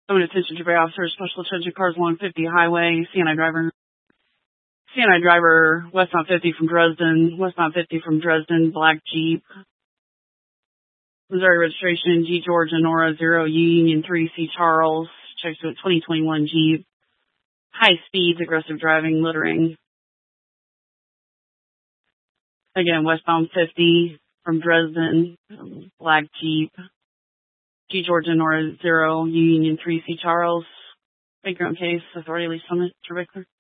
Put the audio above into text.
Own attention to officer, special attention cars along 50 highway, CNI driver, westbound 50 from Dresden, black Jeep. Missouri registration, G Georgia Nora 0 Union 3 C Charles, checks to a 2021 Jeep. High speeds, aggressive driving, littering. Again, westbound 50 from Dresden, black Jeep. G Georgia Nora 0 Union 3 C Charles. Make your own case, authority lease summit, Trevictor.